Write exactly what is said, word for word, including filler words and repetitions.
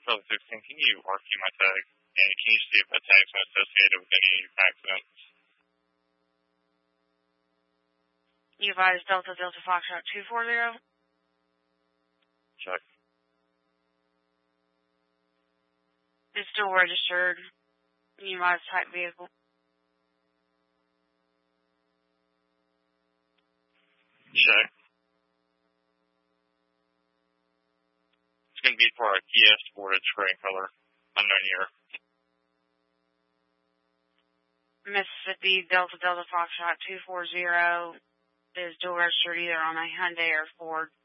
twelve sixteen, can you R Q my tag? And can you see if my tag's been associated with any accidents? You advise Delta Delta Foxtrot two four zero. Check. It's still registered. You advise type vehicle. Check. It's going to be for a Kia Sportage gray color, unknown year. Mississippi Delta Delta Foxtrot two four zero is dual registered either on a Hyundai or Ford.